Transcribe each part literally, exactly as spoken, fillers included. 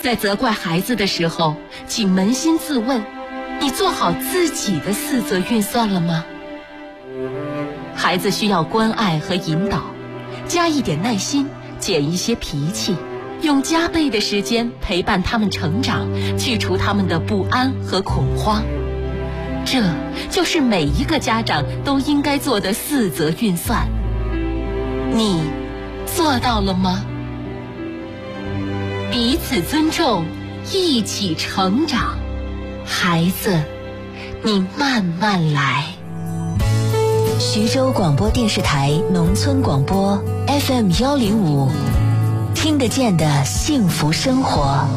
在责怪孩子的时候，请扪心自问，你做好自己的四则运算了吗？孩子需要关爱和引导，加一点耐心，减一些脾气，用加倍的时间陪伴他们成长，去除他们的不安和恐慌。这就是每一个家长都应该做的四则运算。你做到了吗？彼此尊重，一起成长。孩子，你慢慢来。 徐州广播电视台农村广播 F M 幺零五，听得见的幸福生活。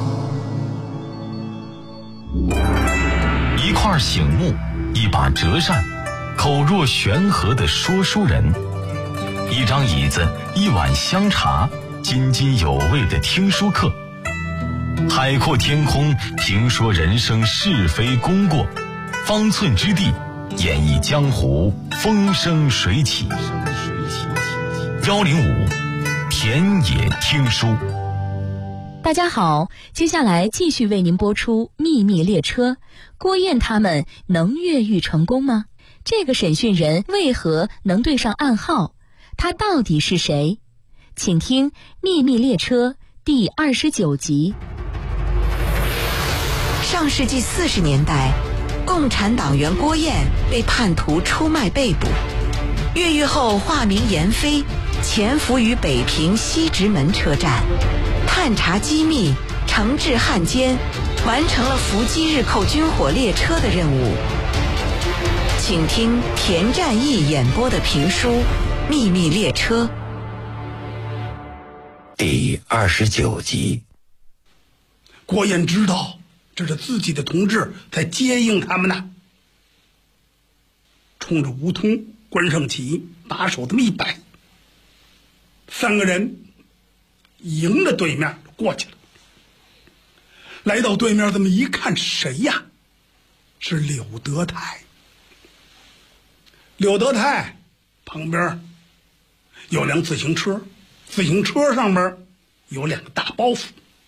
一块醒目，一把折扇，口若悬河的说书人，一张椅子，一碗香茶，津津有味的听书课。海阔天空，评说人生是非功过，方寸之地，演绎江湖风生水起。幺零五田野听书。 大家好，接下来继续为您播出《秘密列车》。郭燕他们能越狱成功吗？这个审讯人为何能对上暗号？他到底是谁？请听《秘密列车》第二十九集。 上世纪四十年代，共产党员郭燕被叛徒出卖被捕，越狱后化名闫飞，潜伏于北平西直门车站，探查机密，惩治汉奸，完成了伏击日寇军火列车的任务。请听田占义演播的评书《秘密列车》 第二十九集。 郭燕知道这是自己的同志在接应他们呢，冲着吴通、关胜起把守的密摆，三个人迎着对面过去了。来到对面这么一看，谁呀？是柳德泰。柳德泰旁边有辆自行车，自行车上面有两个大包袱。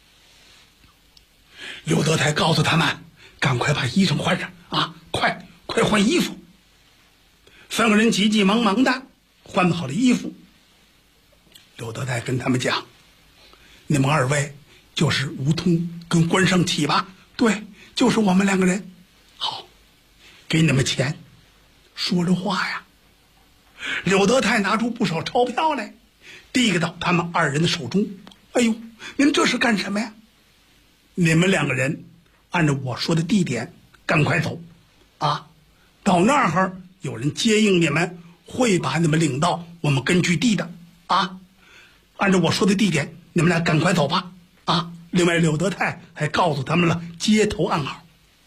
柳德泰告诉他们，赶快把衣裳换上啊，快快换衣服。三个人急急忙忙的换好了衣服。柳德泰跟他们讲，你们二位就是吴通跟关胜起吧？对，就是我们两个人。好，给你们钱。说着话呀，柳德泰拿出不少钞票来，递给到他们二人的手中。哎呦，您这是干什么呀？你们两个人按照我说的地点赶快走啊，到那儿有人接应你们，会把你们领到我们根据地的啊。按照我说的地点，你们俩赶快走吧啊。另外柳德泰还告诉他们了接头暗号。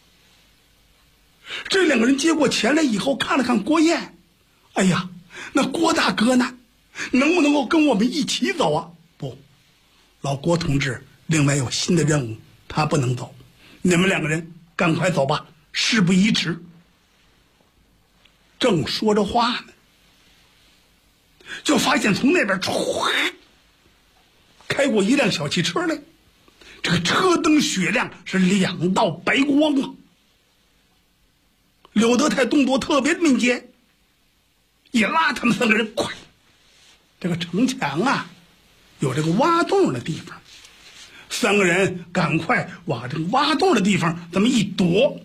这两个人接过钱来以后，看了看郭燕，哎呀，那郭大哥呢？能不能够跟我们一起走啊？不，老郭同志另外有新的任务，他不能走。你们两个人赶快走吧，事不宜迟。正说着话呢，就发现从那边唰开过一辆小汽车来，这个车灯雪亮，是两道白光啊。柳德泰动作特别敏捷，一拉他们三个人，快！这个城墙啊，有这个挖洞的地方，三个人赶快往这个挖洞的地方这么一躲。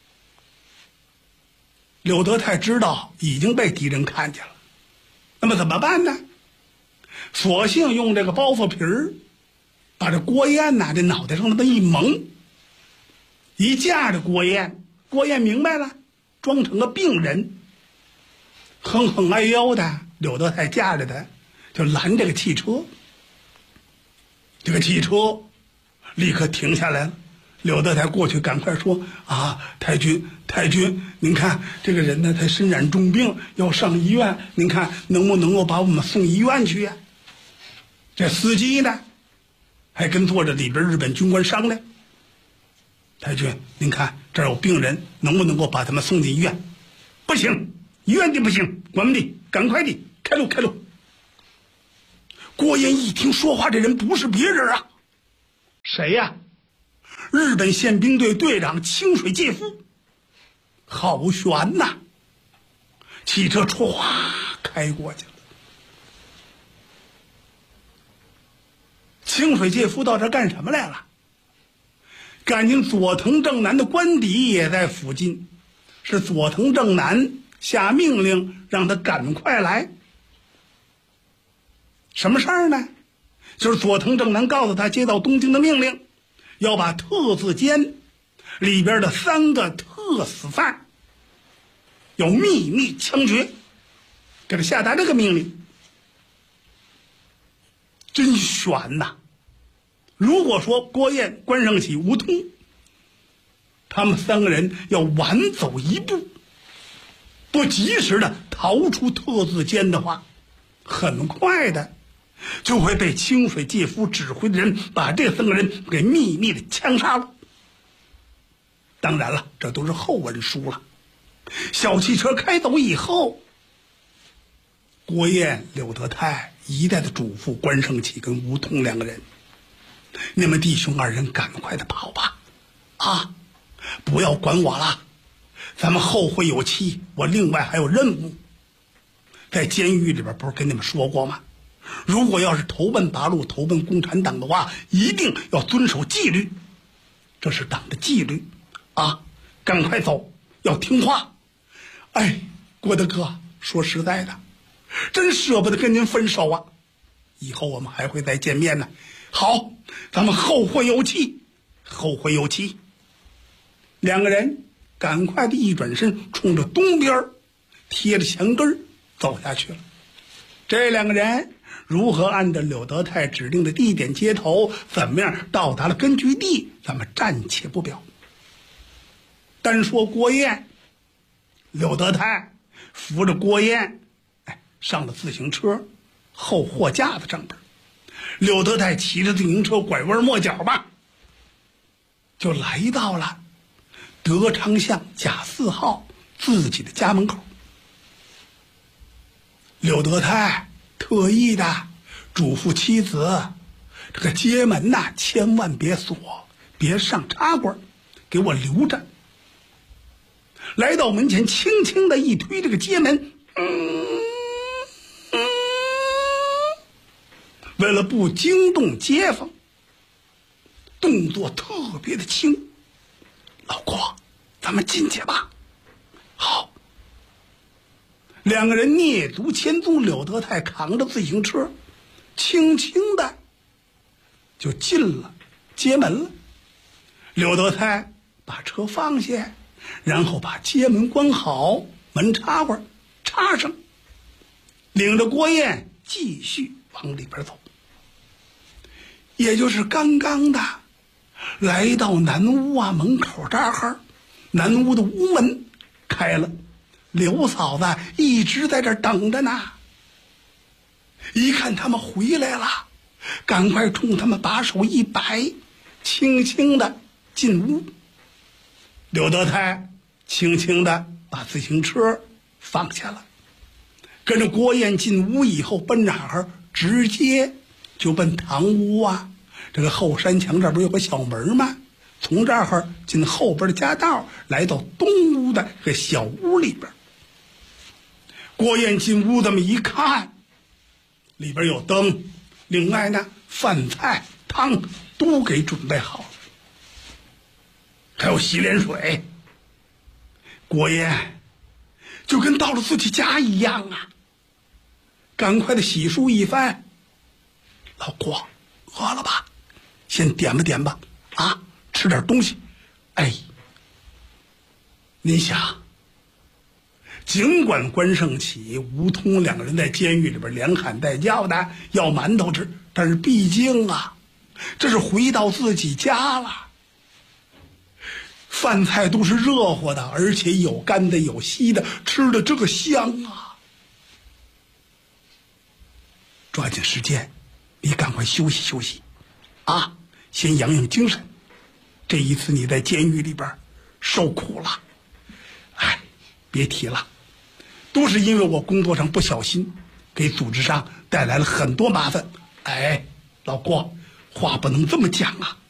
柳德泰知道已经被敌人看见了，那么怎么办呢？索性用这个包袱皮儿把这郭燕呐这脑袋上那么一蒙，一架着郭燕，郭燕明白了，装成个病人，哼哼哎呦的，柳德泰架着他就拦这个汽车。这个汽车立刻停下来了，柳德泰过去赶快说啊，太君太君，您看这个人呢，他身染重病要上医院，您看能不能够把我们送医院去呀？这司机呢还跟坐着里边日本军官商量，太君您看这儿有病人，能不能够把他们送进医院？不行，医院的不行，我们的赶快的开路开路。郭燕一听说话，这人不是别人啊，谁呀？ 日本宪兵队队长清水介夫，好悬呐！汽车唰开过去了。清水介夫到这干什么来了？感情佐藤正南的官邸也在附近，是佐藤正南下命令让他赶快来。什么事儿呢？就是佐藤正南告诉他，接到东京的命令，要把特字监里边的三个特死犯要秘密枪决，给他下达这个命令。真悬呐！如果说郭燕、关胜喜、吴通他们三个人要晚走一步，不及时的逃出特字监的话，很快的就会被清水介夫指挥的人把这三个人给秘密的枪杀了。当然了，这都是后文书了。小汽车开走以后，郭燕、柳德泰一再的嘱咐关胜启跟吴通两个人，你们弟兄二人赶快的跑吧，啊，不要管我了，咱们后会有期，我另外还有任务。在监狱里边不是跟你们说过吗？如果要是投奔八路、投奔共产党的话，一定要遵守纪律，这是党的纪律啊！赶快走，要听话。哎，郭大哥，说实在的，真舍不得跟您分手啊！以后我们还会再见面呢。好，咱们后会有期，后会有期。两个人赶快的一转身，冲着东边贴着墙根走下去了。这两个人如何按照柳德泰指定的地点接头，怎么样到达了根据地，咱们暂且不表。单说郭燕，柳德泰扶着郭燕，哎，上了自行车后货架子上边。柳德泰骑着自行车拐弯抹角吧，就来到了德昌巷甲四号自己的家门口。柳德泰特意的嘱咐妻子，这个街门呐，千万别锁，别上插管，给我留着。来到门前，轻轻的一推这个街门，嗯嗯，为了不惊动街坊，动作特别的轻。老郭，咱们进去吧。好。两个人蹑足潜踪，柳德泰扛着自行车，轻轻的就进了街门了。柳德泰把车放下，然后把街门关好，门插管插上，领着郭燕继续往里边走。也就是刚刚的来到南屋啊门口这儿，南屋的屋门开了，刘嫂子一直在这儿等着呢。一看他们回来了，赶快冲他们把手一摆，轻轻的进屋。柳德泰轻轻的把自行车放下了，跟着郭燕进屋以后，奔哪儿直接就奔堂屋啊。这个后山墙这不有个小门吗？从这儿进后边的夹道，来到东屋的这个小屋里边。郭燕进屋这么一看，里边有灯，另外呢饭菜汤都给准备好了，还有洗脸水。郭燕就跟到了自己家一样啊，赶快的洗漱一番。老郭，饿了吧？先点吧点吧，啊，吃点东西。哎，你想，尽管关胜启、吴通两个人在监狱里边连喊带叫的要馒头吃，但是毕竟啊，这是回到自己家了，饭菜都是热乎的，而且有干的有稀的，吃的这个香啊！抓紧时间，你赶快休息休息，啊，先养养精神。这一次你在监狱里边受苦了，哎，别提了，都是因为我工作上不小心，给组织上带来了很多麻烦。哎，老郭，话不能这么讲啊！